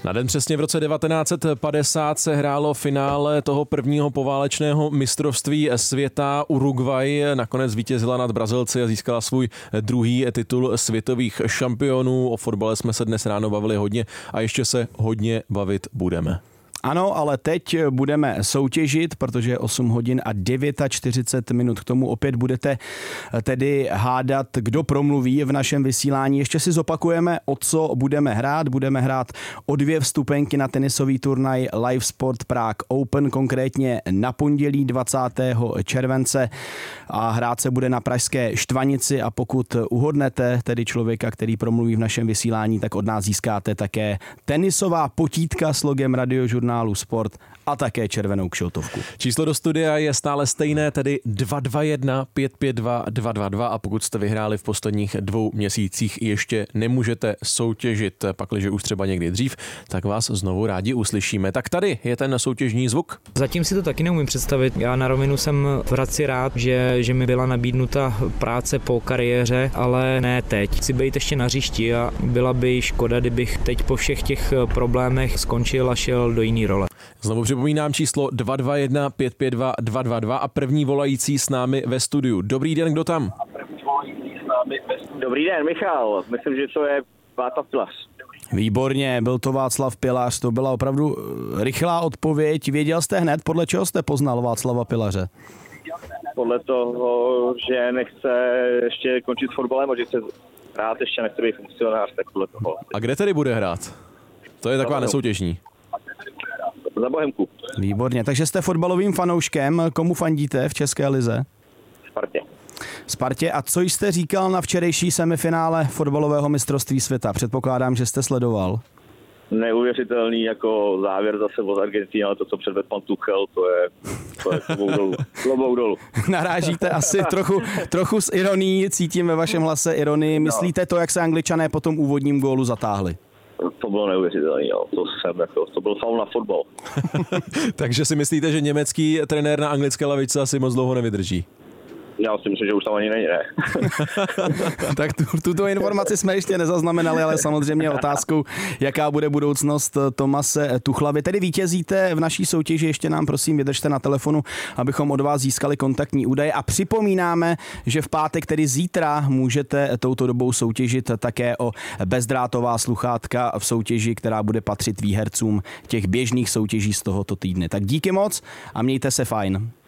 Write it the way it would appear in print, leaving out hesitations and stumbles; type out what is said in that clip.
Na den přesně v roce 1950 se hrálo finále toho prvního poválečného mistrovství světa. Uruguay nakonec zvítězila nad Brazilci a získala svůj druhý titul světových šampionů. O fotbale jsme se dnes ráno bavili hodně a ještě se hodně bavit budeme. Ano, ale teď budeme soutěžit, protože 8 hodin a 49 minut k tomu opět budete tedy hádat, kdo promluví v našem vysílání. Ještě si zopakujeme, o co budeme hrát. Budeme hrát o 2 vstupenky na tenisový turnaj Live Sport Prague Open, konkrétně na pondělí 20. července a hrát se bude na pražské Štvanici a pokud uhodnete tedy člověka, který promluví v našem vysílání, tak od nás získáte také tenisová potítka s logem Radiožurnálu Sport a také červenou kšiltovku. Číslo do studia je stále stejné, tedy 221 552 222 a pokud jste vyhráli v posledních 2 měsících ještě nemůžete soutěžit, pakliže už třeba někdy dřív, tak vás znovu rádi uslyšíme. Tak tady je ten soutěžní zvuk. Zatím si to taky neumím představit. Já na rovinu jsem v Hradci rád, že mi byla nabídnuta práce po kariéře, ale ne teď. Chci být ještě na hřišti a byla by škoda, kdybych teď po všech těch problémech skončil a šel do jiný role. Znovu připomínám číslo 221 552 222 a první volající s námi ve studiu. Dobrý den, kdo tam? Dobrý den, Michal. Myslím, že to je Václav Pilař. Výborně, byl to Václav Pilař, to byla opravdu rychlá odpověď. Věděl jste hned, podle čeho jste poznal Václava Pilaře? Podle toho, že nechce ještě končit s fotbalem a že chce hrát, ještě nechce být funkcionář, tak podle toho. A kde tedy bude hrát? To je taková nesoutěžní. Za Bohemku. Výborně, takže jste fotbalovým fanouškem. Komu fandíte v České lize? Spartě. Spartě. A co jste říkal na včerejší semifinále fotbalového mistrovství světa? Předpokládám, že jste sledoval. Neuvěřitelný jako závěr zase od Argentiny, ale to, co předvedl pan Tuchel, to je klobouk dolů. Narážíte asi trochu s ironií, cítím ve vašem hlase ironii. Myslíte to, jak se Angličané po tom úvodním gólu zatáhli? To bylo neuvěřitelné, jo. To byl faul na fotbal. Takže si myslíte, že německý trenér na anglické lavičce asi moc dlouho nevydrží? Já si myslím, že už tam ani není, ne. Tak tuto informaci jsme ještě nezaznamenali, ale samozřejmě otázkou, jaká bude budoucnost Tomase Tuchla. Vy tedy vítězíte v naší soutěži, ještě nám prosím vydržte na telefonu, abychom od vás získali kontaktní údaje a připomínáme, že v pátek, tedy zítra, můžete touto dobou soutěžit také o bezdrátová sluchátka v soutěži, která bude patřit výhercům těch běžných soutěží z tohoto týdne. Tak díky moc a mějte se fajn.